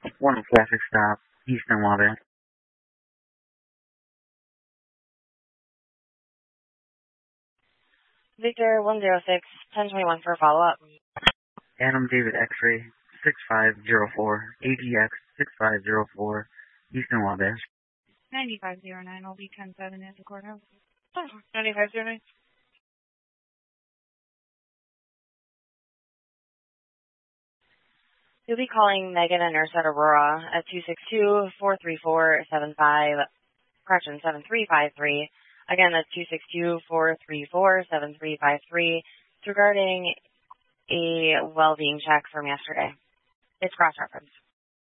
One traffic stop, Eastern Water. Victor 106, 1021 for follow-up. Adam David X-ray 6504, AGX 6504, Eastern Wabash. 9509 will be 107 at the courthouse. 9509. You'll be calling Megan, a nurse at Aurora, at 262-434-75, correction, 7353. Again, that's 262-434-7353. It's regarding a well-being check from yesterday. It's cross-reference.